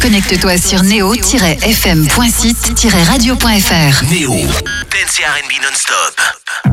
Connecte-toi sur neo-fm.site-radio.fr. Néo, dance et R&B non-stop.